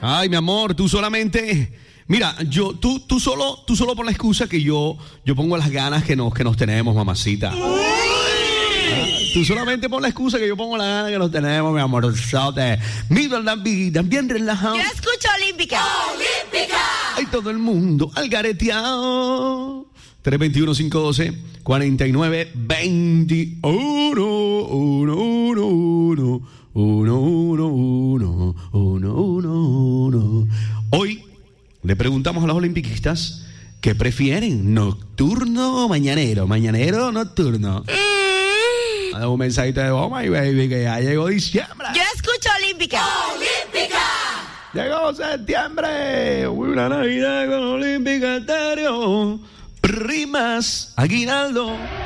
Ay, mi amor, tú solamente... Mira, tú solo por la excusa que yo pongo las ganas que nos tenemos, mamacita. Tú solamente por la excusa que yo pongo las ganas que nos tenemos, mi amorzote. Mira la vida, bien relajado. Yo escucho Olímpica. ¡Olímpica! Hay todo el mundo algareteado. 321-529-21. Hoy le preguntamos a los olimpiquistas qué prefieren, nocturno o mañanero. ¿Mañanero o nocturno? Un mensajito de voz, my baby, que ya llegó diciembre. Yo escucho Olímpica. ¡Olímpica! Llegó septiembre, una Navidad con Olímpica Estéreo. Rimas, aguinaldo.